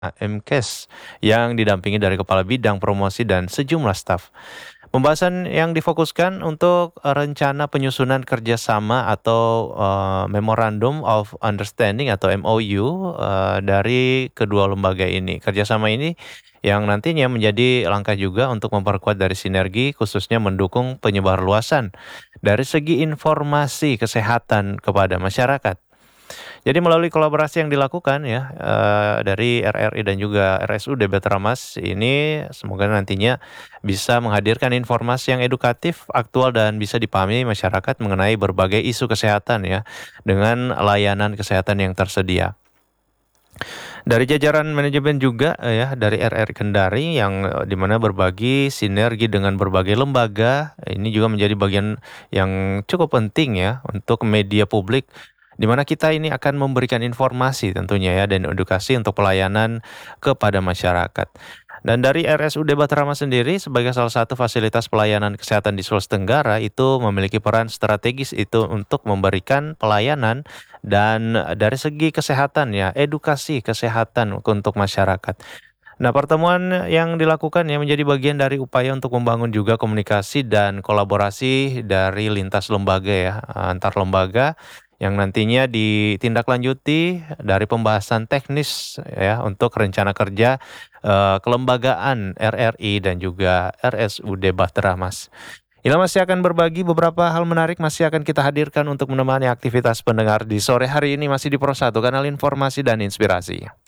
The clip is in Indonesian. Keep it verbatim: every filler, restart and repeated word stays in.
M Kes yang didampingi dari Kepala Bidang Promosi dan sejumlah staf. Pembahasan yang difokuskan untuk eh, rencana penyusunan kerjasama atau eh, Memorandum of Understanding atau M O U eh, dari kedua lembaga ini. Kerjasama ini yang nantinya menjadi langkah juga untuk memperkuat dari sinergi, khususnya mendukung penyebarluasan dari segi informasi kesehatan kepada masyarakat. Jadi melalui kolaborasi yang dilakukan ya eh, dari R R I dan juga R S U D Batramas ini semoga nantinya bisa menghadirkan informasi yang edukatif, aktual dan bisa dipahami masyarakat mengenai berbagai isu kesehatan ya dengan layanan kesehatan yang tersedia. Dari jajaran manajemen juga eh, ya dari R R I Kendari yang eh, di mana berbagi sinergi dengan berbagai lembaga, ini juga menjadi bagian yang cukup penting ya untuk media publik di mana kita ini akan memberikan informasi tentunya ya dan edukasi untuk pelayanan kepada masyarakat. Dan dari R S U D Batarama sendiri sebagai salah satu fasilitas pelayanan kesehatan di Sulawesi Tenggara itu memiliki peran strategis itu untuk memberikan pelayanan dan dari segi kesehatan ya, edukasi kesehatan untuk masyarakat. Nah, pertemuan yang dilakukan ya menjadi bagian dari upaya untuk membangun juga komunikasi dan kolaborasi dari lintas lembaga ya, antar lembaga yang nantinya ditindaklanjuti dari pembahasan teknis ya untuk rencana kerja eh, kelembagaan R R I dan juga R S U D Bahtera Mas. Ila masih akan berbagi beberapa hal menarik masih akan kita hadirkan untuk menemani aktivitas pendengar di sore hari ini masih di Pro satu Kanal Informasi dan Inspirasi.